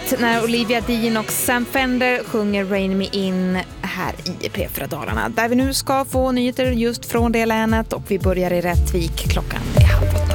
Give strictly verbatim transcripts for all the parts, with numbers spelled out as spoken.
härligt när Olivia Dean och Sam Fender sjunger Rain Me In här i P fyra Dalarna, där vi nu ska få nyheter just från det länet, och vi börjar i Rättvik. Klockan är halv åtta.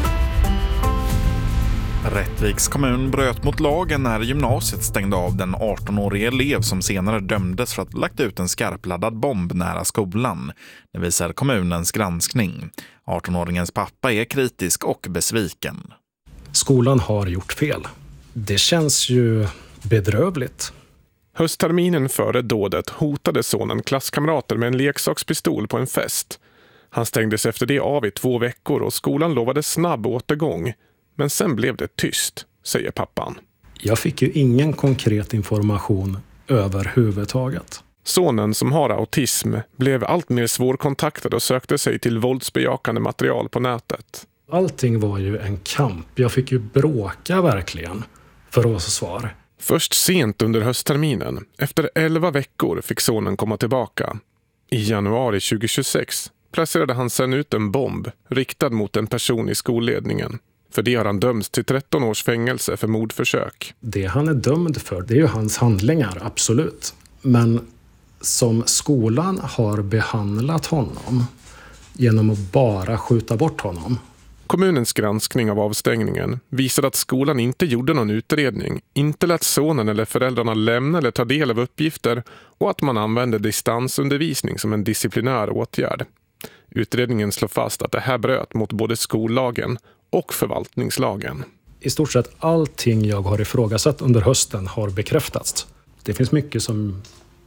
Rättviks kommun bröt mot lagen när gymnasiet stängde av den arton-årige elev som senare dömdes för att ha lagt ut en skarpladdad bomb nära skolan. Det visar kommunens granskning. arton-åringens pappa är kritisk och besviken. Skolan har gjort fel. Det känns ju bedrövligt. Höstterminen före dådet hotade sonen klasskamrater med en leksakspistol på en fest. Han stängdes efter det av i två veckor och skolan lovade snabb återgång. Men sen blev det tyst, säger pappan. Jag fick ju ingen konkret information överhuvudtaget. Sonen, som har autism, blev allt mer svårkontaktad och sökte sig till våldsbejakande material på nätet. Allting var ju en kamp. Jag fick ju bråka verkligen för att få svar. Först sent under höstterminen, efter elva veckor, fick sonen komma tillbaka. I januari tjugohundratjugosex placerade han sedan ut en bomb riktad mot en person i skolledningen. För det har han dömts till tretton års fängelse för mordförsök. Det han är dömd för, det är ju hans handlingar, absolut. Men som skolan har behandlat honom genom att bara skjuta bort honom. Kommunens granskning av avstängningen visade att skolan inte gjorde någon utredning, inte lät sonen eller föräldrarna lämna eller ta del av uppgifter och att man använde distansundervisning som en disciplinär åtgärd. Utredningen slår fast att det här bröt mot både skollagen och förvaltningslagen. I stort sett allting jag har ifrågasatt under hösten har bekräftats. Det finns mycket som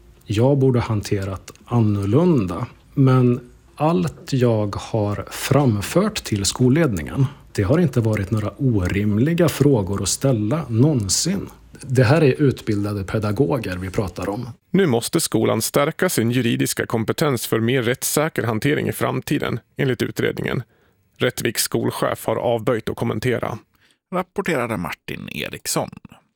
jag borde hanterat annorlunda. Men allt jag har framfört till skolledningen, det har inte varit några orimliga frågor att ställa någonsin. Det här är utbildade pedagoger vi pratar om. Nu måste skolan stärka sin juridiska kompetens för mer rättssäker hantering i framtiden, enligt utredningen. Rättviks skolchef har avböjt att kommentera. Rapporterade Martin Eriksson.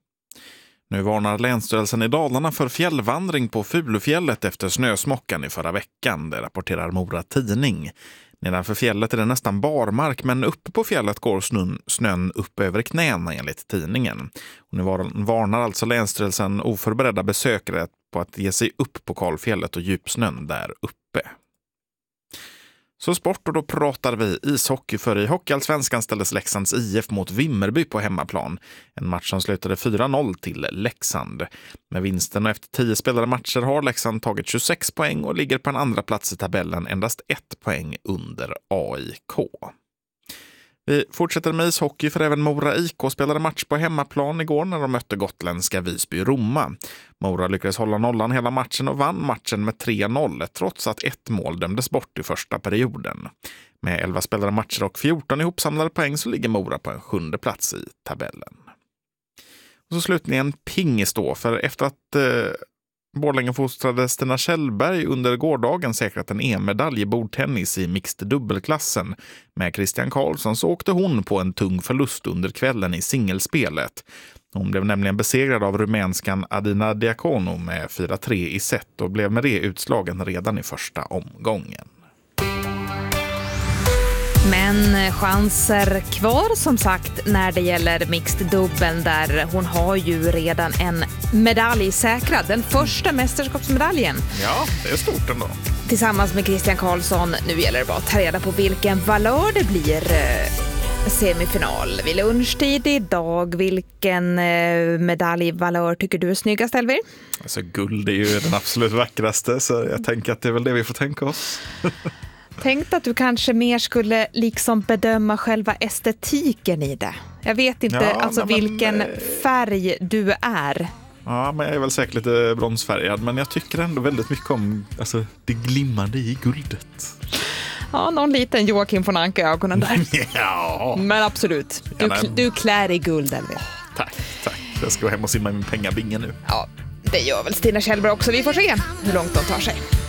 Nu varnar Länsstyrelsen i Dalarna för fjällvandring på Fulufjället efter snösmockan i förra veckan. Det rapporterar Mora Tidning. Nedanför fjället är det nästan barmark, men uppe på fjället går snön, snön upp över knäna enligt tidningen. Och nu varnar alltså Länsstyrelsen oförberedda besökare på att ge sig upp på Kalfjället och djupsnön där uppe. Så sport, och då pratar vi ishockey, för i Hockeyallsvenskan ställdes Leksands I F mot Vimmerby på hemmaplan. En match som slutade fyra noll till Leksand. Med vinsten och efter tio spelade matcher har Leksand tagit tjugosex poäng och ligger på en andra plats i tabellen, endast ett poäng under A I K. Vi fortsätter med ishockey, för även Mora I K spelade match på hemmaplan igår när de mötte gotländska Visby-Roma. Mora lyckades hålla nollan hela matchen och vann matchen med tre noll trots att ett mål dömdes bort i första perioden. Med elva spelade matcher och fjorton ihopsamlade poäng så ligger Mora på en sjunde plats i tabellen. Och så slutligen pingis då, för efter att eh, Borlängefostrade Stina Kjellberg under gårdagen säkrat en E M-medalj i bordtennis i mixed dubbelklassen med Christian Karlsson, så åkte hon på en tung förlust under kvällen i singelspelet. Hon blev nämligen besegrad av rumänskan Adina Diakono med fyra tre i set och blev med det utslagen redan i första omgången. Men chanser kvar som sagt när det gäller mixed dubbeln, där hon har ju redan en medalj säkrad. Den första mästerskapsmedaljen. Ja, det är stort ändå. Tillsammans med Christian Karlsson. Nu gäller det bara att ta reda på vilken valör det blir semifinal vid lunchtid idag. Vilken medaljvalör tycker du är snyggast, Elvir? Alltså guld är ju den absolut vackraste, så jag tänker att det är väl det vi får tänka oss. Tänkte att du kanske mer skulle liksom bedöma själva estetiken i det. Jag vet inte ja, alltså men, vilken men, färg du är. Ja, men jag är väl säkert lite bronsfärgad, men jag tycker ändå väldigt mycket om alltså, det glimmande i guldet. Ja, någon liten Joakim von Anka i ögonen där. Ja. Men absolut, du, du klär i guld, Elvir. Oh, tack, tack. Jag ska gå hem och simma i min pengabinge nu. Ja, det gör väl Stina Kjellberg också. Vi får se hur långt de tar sig.